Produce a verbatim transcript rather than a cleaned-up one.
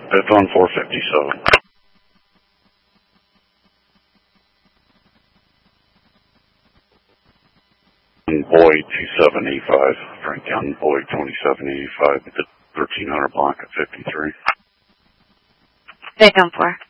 Fifth on four fifty-seven. Boyd two seven eight five. Frank County Boyd twenty-seven eighty-five at the thirteen hundred block at fifty-three. Fifth on four.